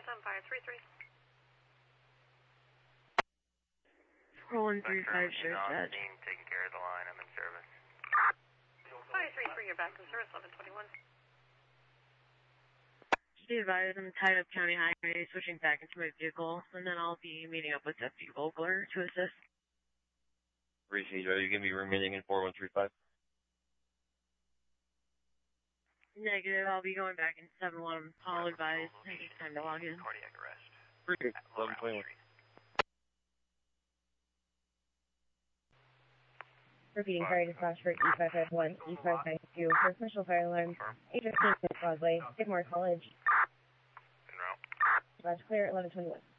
533. 4135 Sheriff's Edge. Taking care of the line, I'm in service. 533, you're back in service, 1121. Be advised, I'm tied up County Highway, switching back into my vehicle, and then I'll be meeting up with Deputy Vogler to assist. Appreciate it. Are you going to be remaining in 4135? Negative, I'll be going back in 7-1. I'll advise. I think it's time to log in. Cardiac arrest. 1121. Repeating fire dispatch for E551, E592 for special fire alarm, 815 Causeway, Skidmore College. En route. Dispatch clear, 1121.